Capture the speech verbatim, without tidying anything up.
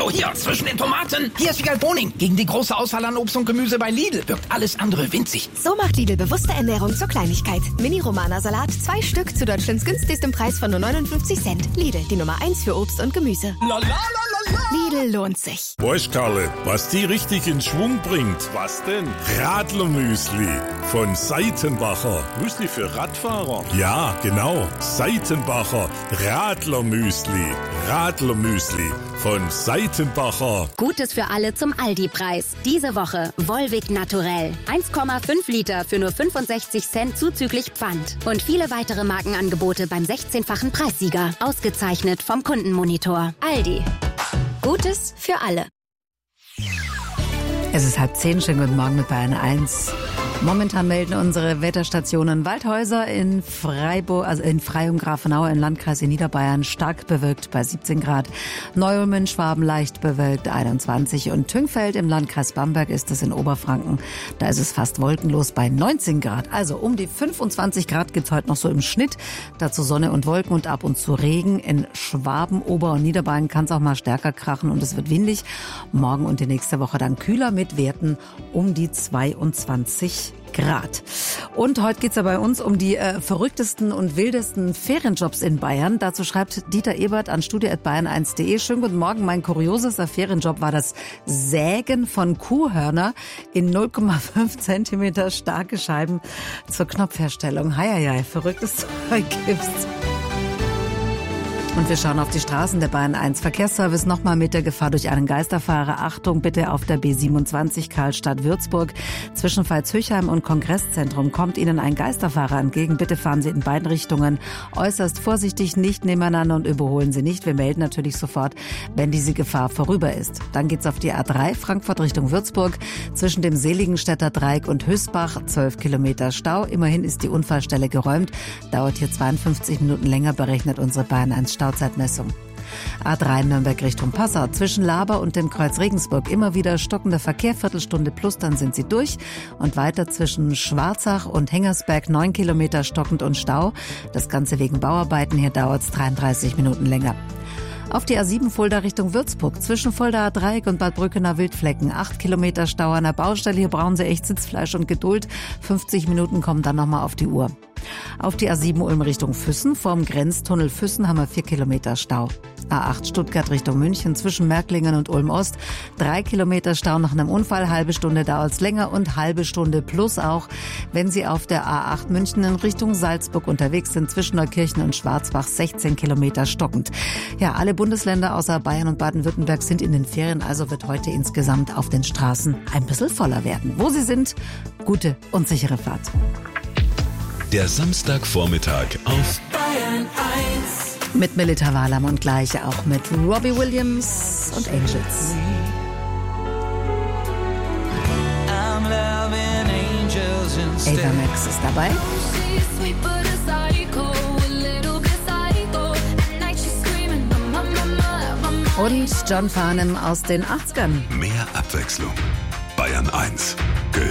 Hallo, hier, zwischen den Tomaten. Hier ist Wiegald Boning. Gegen die große Auswahl an Obst und Gemüse bei Lidl wirkt alles andere winzig. So macht Lidl bewusste Ernährung zur Kleinigkeit. Mini-Romana-Salat, zwei Stück zu Deutschlands günstigstem Preis von nur neunundfünfzig Cent. Lidl, die Nummer eins für Obst und Gemüse. La, la, la, la, la. Lidl lohnt sich. Weißt Karle, was die richtig in Schwung bringt? Was denn? Radlermüsli von Seitenbacher. Müsli für Radfahrer? Ja, genau. Seitenbacher Radlermüsli. Radlermüsli von Seitenbacher. Gutes für alle zum Aldi-Preis. Diese Woche Volvic Naturell. eins Komma fünf Liter für nur fünfundsechzig Cent zuzüglich Pfand. Und viele weitere Markenangebote beim sechzehnfachen Preissieger. Ausgezeichnet vom Kundenmonitor. Aldi. Gutes für alle. Es ist halb zehn, schönen guten Morgen mit Bayern eins. Momentan melden unsere Wetterstationen Waldhäuser in Freiburg, also in Freyung, Grafenau im Landkreis in Niederbayern stark bewölkt bei siebzehn Grad. Neu-Ulm in Schwaben leicht bewölkt einundzwanzig und Tüngfeld im Landkreis Bamberg ist es in Oberfranken. Da ist es fast wolkenlos bei neunzehn Grad. Also um die fünfundzwanzig Grad gibt's heute noch so im Schnitt. Dazu Sonne und Wolken und ab und zu Regen. In Schwaben, Ober- und Niederbayern kann es auch mal stärker krachen und es wird windig. Morgen und die nächste Woche dann kühler mit Werten um die zweiundzwanzig Grad. Und heute geht's ja bei uns um die äh, verrücktesten und wildesten Ferienjobs in Bayern. Dazu schreibt Dieter Ebert an studio at bayern eins punkt de. Schönen guten Morgen. Mein kuriosester Ferienjob war das Sägen von Kuhhörner in null Komma fünf Zentimeter starke Scheiben zur Knopfherstellung. Heieiei, verrücktes Zeug gibt's. Und wir schauen auf die Straßen der Bayern eins. Verkehrsservice nochmal mit der Gefahr durch einen Geisterfahrer. Achtung bitte auf der B siebenundzwanzig Karlstadt-Würzburg. Zwischen Veitshöchheim und Kongresszentrum kommt Ihnen ein Geisterfahrer entgegen. Bitte fahren Sie in beiden Richtungen äußerst vorsichtig, nicht nebeneinander und überholen Sie nicht. Wir melden natürlich sofort, wenn diese Gefahr vorüber ist. Dann geht's auf die A drei Frankfurt Richtung Würzburg. Zwischen dem Seligenstädter Dreieck und Hösbach zwölf Kilometer Stau. Immerhin ist die Unfallstelle geräumt. Dauert hier zweiundfünfzig Minuten länger, berechnet unsere Bayern eins Stauzeitmessung. A drei Nürnberg Richtung Passau. Zwischen Laber und dem Kreuz Regensburg immer wieder stockender Verkehr, Viertelstunde plus, dann sind sie durch. Und weiter zwischen Schwarzach und Hengersberg neun Kilometer stockend und Stau. Das Ganze wegen Bauarbeiten. Hier dauert es dreiunddreißig Minuten länger. Auf die A sieben Fulda Richtung Würzburg. Zwischen Fuldaer Dreieck und Bad Brückener Wildflecken. acht Kilometer Stau an der Baustelle. Hier brauchen Sie echt Sitzfleisch und Geduld. fünfzig Minuten kommen dann nochmal auf die Uhr. Auf die A sieben Ulm Richtung Füssen. Vorm Grenztunnel Füssen haben wir vier Kilometer Stau. A acht Stuttgart Richtung München. Zwischen Märklingen und Ulm Ost. drei Kilometer Stau nach einem Unfall. Halbe Stunde dauert's länger und halbe Stunde plus auch, wenn Sie auf der A acht München in Richtung Salzburg unterwegs sind. Zwischen Neukirchen und Schwarzbach sechzehn Kilometer stockend. Ja, alle Bundesländer außer Bayern und Baden-Württemberg sind in den Ferien. Also wird heute insgesamt auf den Straßen ein bisschen voller werden. Wo Sie sind, gute und sichere Fahrt. Der Samstagvormittag auf Bayern eins. Mit Melita Walam und gleich auch mit Robbie Williams und Angels. Ava Max ist dabei. Und John Farnham aus den achtzigern. Mehr Abwechslung. Bayern eins. Gehört